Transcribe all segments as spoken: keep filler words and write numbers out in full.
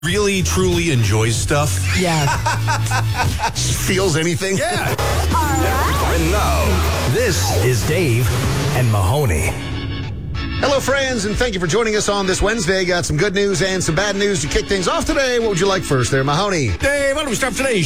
really, truly enjoys stuff. Yeah. Feels anything? Yeah. And now, this is Dave and Mahoney. Hello, friends, and thank you for joining us on this Wednesday. Got some good news and some bad news to kick things off today. What would you like first there, Mahoney? Dave, why don't we start today's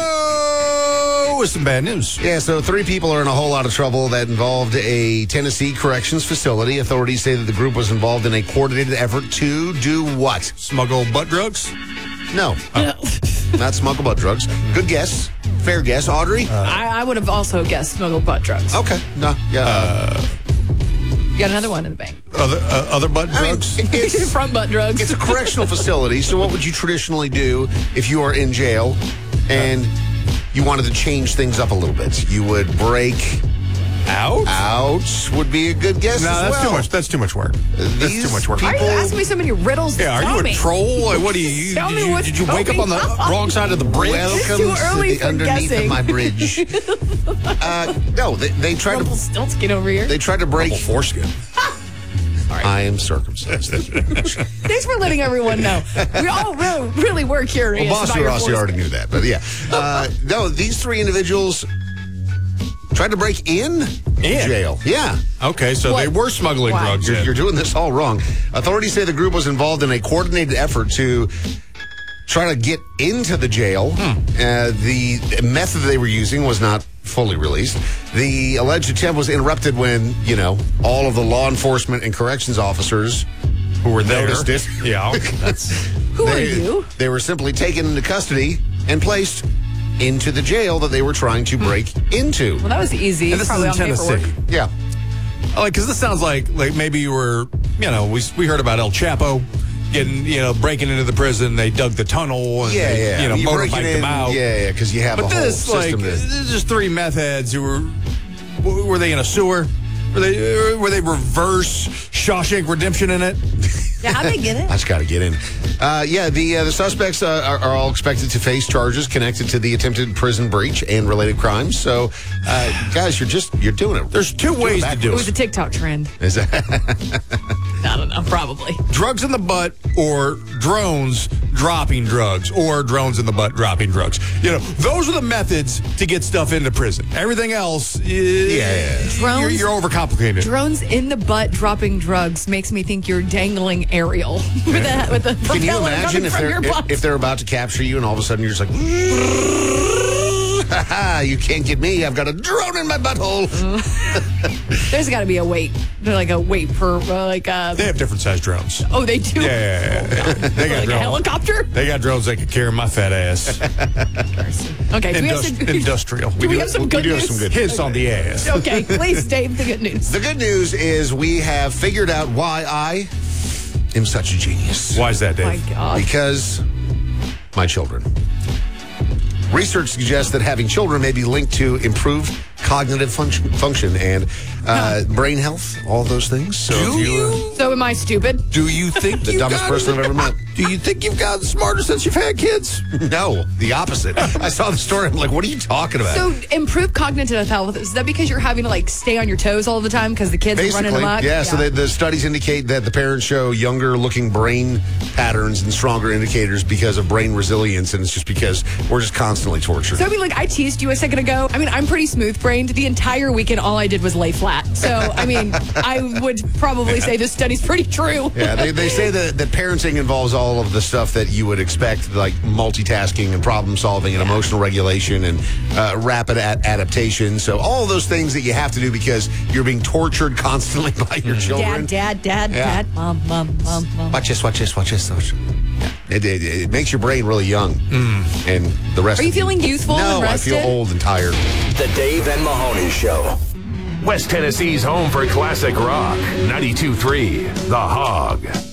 show with some bad news? Yeah, so three people are in a whole lot of trouble that involved a Tennessee corrections facility. Authorities say that the group was involved in a coordinated effort to do what? Smuggle butt drugs? No. Oh. Not smuggle butt drugs. Good guess. Fair guess. Audrey? Uh, I, I would have also guessed smuggle butt drugs. Okay. No. Yeah. Uh, You got another one in the bank. Other uh, other butt drugs? I mean, it's, Front butt drugs. It's a correctional facility, so what would you traditionally do if you are in jail and you wanted to change things up a little bit? You would break out? Out would be a good guess. No, as that's well. too much. That's too much work. That's These too much work. Why are you asking me so many riddles? Yeah, are Tell you a me. troll? Like, what do you? you Tell did me you, what's did you wake up on the going on. wrong side of the bridge? Welcome too early to the for underneath guessing. of my bridge. uh, no, they, they tried to. Rumpelstiltskin over here. They tried to break. Double foreskin. I am circumcised. Thanks for letting everyone know. We all really, really were curious. Well, Bossy about your Rossi foreskin. already knew that, but yeah. Uh, no, these three individuals tried to break in, In? jail. Yeah. Okay, so What? they were smuggling Wow. drugs You're, in. you're doing this all wrong. Authorities say the group was involved in a coordinated effort to try to get into the jail. Hmm. Uh, the method they were using was not fully released. The alleged attempt was interrupted when, you know, all of the law enforcement and corrections officers Who were there. noticed it. Yeah. That's, Who are They, you? they were simply taken into custody and placed into the jail that they were trying to break into. Well, that was easy. and this Probably is in on Tennessee. paperwork. Yeah. Like, because this sounds like like maybe you were, you know, we we heard about El Chapo getting, you know, breaking into the prison. They dug the tunnel and Yeah, they, yeah. you know, You break it motorbiked in, them out. Yeah, yeah, because you have But a whole this, like, system. this to, is just three meth heads who were, were they in a sewer? Were they were they reverse Shawshank Redemption in it? Yeah, how'd they get it? I just got to get in. Uh, yeah, the uh, the suspects uh, are, are all expected to face charges connected to the attempted prison breach and related crimes. So, uh, guys, you're just you're doing it. There's two doing ways it to do It was a it: TikTok trend. Is that I don't know. Probably. drugs in the butt, or drones dropping drugs, or drones in the butt dropping drugs. You know, those are the methods to get stuff into prison. Everything else, is, Yeah. Drones- you're, you're overcomplicating it. Drones in the butt dropping drugs makes me think you're dangling aerial with the with the Can you propeller imagine coming if from they're your butt. if they're about to capture you and all of a sudden you're just like, ha you can't get me. I've got a drone in my butthole. There's got to be a weight. They're like a weight per uh, like uh They have different size drones. oh they do. Yeah, yeah, yeah. They got Like a drones. helicopter. They got drones that can carry my fat ass. Okay. Do we have Indus- some, industrial. do we have some we good do have news? some good Hits on the ass. Okay, please, Dave. The good news. The good news is we have figured out why I am such a genius. Why is that, My Dave? God. Because my children. Research suggests that having children may be linked to improved cognitive function, function and uh, brain health, all those things. So Do if you? So am I stupid? Do you think The you dumbest got- person I've ever met. Do you think you've gotten smarter since you've had kids? No, the opposite. I saw the story. I'm like, what are you talking about? So improved cognitive health, is that because you're having to like stay on your toes all the time because the kids are running Basically, amok? yeah, so the, the studies indicate that the parents show younger looking brain patterns and stronger indicators because of brain resilience, and it's just because we're just constantly tortured. So I mean, like I teased you a second ago. I mean, I'm pretty smooth brained. The entire weekend, all I did was lay flat. So I mean, I would probably say this study's pretty true. Yeah, they, they say that, that parenting involves all of the stuff that you would expect, like multitasking and problem solving and emotional regulation and uh, rapid a- adaptation. So all those things that you have to do because you're being tortured constantly by your children. Dad, dad, dad, Yeah. dad, mom, mom, mom, mom. Watch this, watch this, watch this. Watch. Yeah. It, it, it makes your brain really young. And the rest Are you of feeling youthful No, and I rested? feel old and tired. The Dave and Mahoney Show. West Tennessee's home for classic rock. ninety-two point three The Hog.